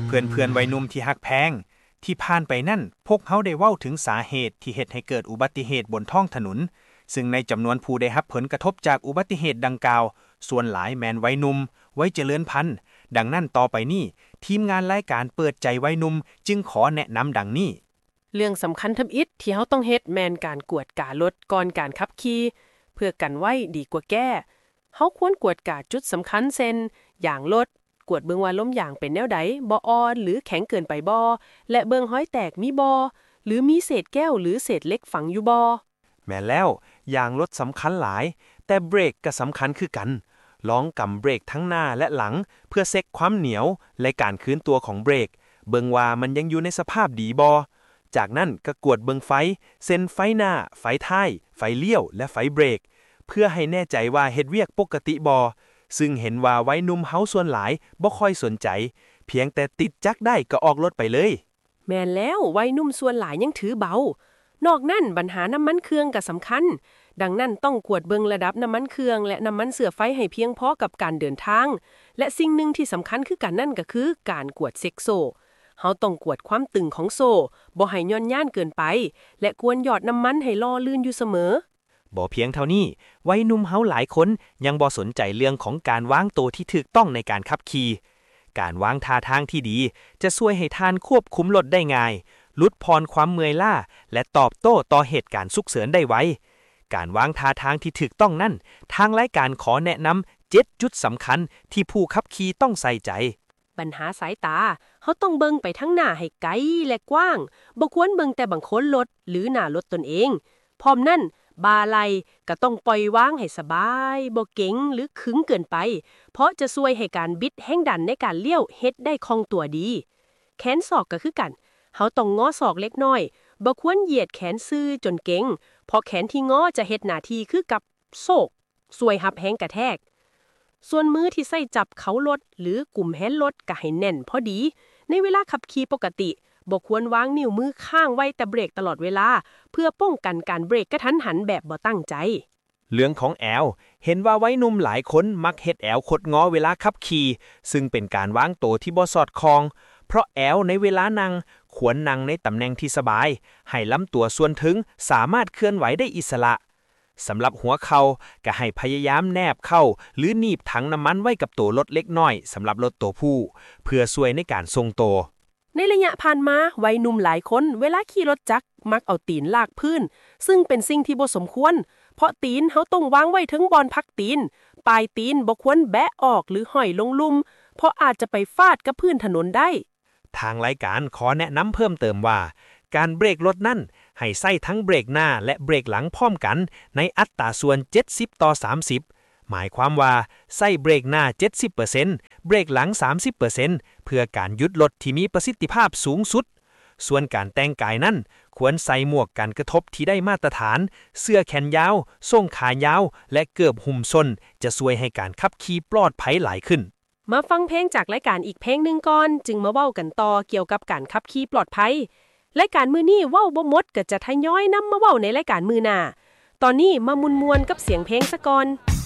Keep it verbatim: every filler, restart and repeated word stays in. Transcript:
เพื่อนเพื่อนวัยหนุ่มที่ฮักแพงที่ผ่านไปนั่นพวกเขาได้เว้าถึงสาเหตุที่เฮ็ดให้เกิดอุบัติเหตุบนท้องถนนซึ่งในจำนวนผู้ได้รับผลกระทบจากอุบัติเหตุดังกล่าวส่วนหลายแมนวัยหนุ่มวัยเจริญพันธุ์ดังนั้นต่อไปนี้ทีมงานรายการเปิดใจวัยหนุ่มจึงขอแนะนำดังนี้เรื่องสำคัญทำอิฐที่เฮาต้องเฮ็ดแม่นการกวดการถก่อนการขับขี่เพื่อกันไว้ดีกว่าแก้เฮาควรกวดกาจุดสำคัญเช่นยางรถกวดเบิ่งว่าล้มยางเป็นแนวใดบ่อ่อนหรือแข็งเกินไปบ่และเบิ่งห้อยแตกมีบ่หรือมีเศษแก้วหรือเศษเหล็กฝังอยู่บ่แม่นแล้วยางรถสำคัญหลายแต่เบรกก็สำคัญคือกันลองกำเบรกทั้งหน้าและหลังเพื่อเช็คความเหนียวและการคืนตัวของเบรกเบิ่งว่ามันยังอยู่ในสภาพดีบ่จากนั้นก็กวดเบิ่งไฟเส้นไฟหน้าไฟท้ายไฟเลี้ยวและไฟเบรกเพื่อให้แน่ใจว่าเฮ็ดเวียกปกติบ่ซึ่งเห็นว่าวัยหนุ่มเฮาส่วนหลายบ่ค่อยสนใจเพียงแต่ติดจักได้ก็ออกรถไปเลยแม่นแล้ววัยหนุ่มส่วนหลายยังถือเบานอกนั้นปัญหาน้ำมันเครื่องก็สำคัญดังนั้นต้องกวดเบิ่งระดับน้ำมันเครื่องและน้ำมันเสื่อไฟให้เพียงพอกับการเดินทางและสิ่งหนึ่งที่สำคัญคือกันนั่นก็คือการกวดเซ็กโซ่เฮาต้องกวดความตึงของโซ่บ่ให้ย่อนย่านเกินไปและควรหยอดน้ำมันให้ล่อลื่นอยู่เสมอบ่เพียงเท่านี้วัยหนุ่มเฮาหลายคนยังบ่สนใจเรื่องของการวางตัวที่ถูกต้องในการขับขี่การวางท่าทางที่ดีจะช่วยให้ท่านควบคุมรถได้ง่ายลดพรความเมื่อยล้าและตอบโต้ต่อเหตุการณ์ฉุกเฉินได้ไวการวางท่าทางที่ถูกต้องนั้นทางรายการขอแนะนำเจ็ดจุดสำคัญที่ผู้ขับขี่ต้องใส่ใจปัญหาสายตาเฮาต้องเบิ่งไปทั้งหน้าให้ไกลและกว้างบ่ควรเบิ่งแต่บังโคนรถหรือหน้ารถตนเองพร้อมนั้นบ่าไหล่ก็ต้องปล่อยวางให้สบายบ่เก๋งหรือขึงเกินไปเพราะจะช่วยให้การบิดแรงดันในการเลี้ยวเฮ็ดได้คล่องตัวดีแขนศอกก็คือกันเฮาต้องงอศอกเล็กน้อยบ่ควรเหยียดแขนซื่อจนเก๋งเพราะแขนที่งอจะเฮ็ดหน้าที่คือกับโศกช่วยรับแรงกระแทกส่วนมือที่ใส่จับเขารถหรือกุมแฮนด์รถก็ให้แน่นพอดีในเวลาขับขี่ปกติบ่ควรวางนิ้วมือข้างไว้แต่เบรกตลอดเวลาเพื่อป้องกันการเบรกกระทันหันแบบบ่ตั้งใจเรื่องของแอวเห็นว่าวัยหนุ่มหลายคนมักเฮ็ดแอวคดงอเวลาขับขี่ซึ่งเป็นการวางตัวที่บ่สอดคล้องเพราะแอวในเวลานั่งควรนั่งในตำแหน่งที่สบายให้ลำตัวส่วนถึงสามารถเคลื่อนไหวได้อิสระสำหรับหัวเข่าก็ให้พยายามแนบเข้าหรือหนีบถังน้ำมันไว้กับตัวรถเล็กน้อยสำหรับรถตัวผู้เพื่อช่วยในการทรงตัวในระยะผ่านมาวัยหนุ่มหลายคนเวลาขี่รถจักรมักเอาตีนลากพื้นซึ่งเป็นสิ่งที่บ่สมควรเพราะตีนเฮาต้องวางไว้ถึงบอนพักตีนปลายตีนบ่ควรแบะออกหรือห้อยลงลุ่มเพราะอาจจะไปฟาดกับพื้นถนนได้ทางรายการขอแนะนำเพิ่มเติมว่าการเบรกรถนั่นให้ใส่ทั้งเบรกหน้าและเบรกหลังพร้อมกันในอัตราส่วนเจ็ดสิบต่อสามสิบหมายความว่าใส่เบรกหน้า เจ็ดสิบเปอร์เซ็นต์ เบรกหลัง สามสิบเปอร์เซ็นต์ เพื่อการหยุดรถที่มีประสิทธิภาพสูงสุดส่วนการแต่งกายนั้นควรใส่หมวกกันกระทบที่ได้มาตรฐานเสื้อแขนยาวทรงขายาวและเกือบหุ้มส้นจะช่วยให้การขับขี่ปลอดภัยหลายขึ้นมาฟังเพลงจากรายการอีกเพลงหนึ่งก่อนจึงมาเว้ากันต่อเกี่ยวกับการขับขี่ปลอดภัยรายการมื้อนี้เว้าบ่หมดก็จะทยอยนำมาเว้าในรายการมื้อหน้าตอนนี้มามวนๆกับเสียงเพลงซะก่อน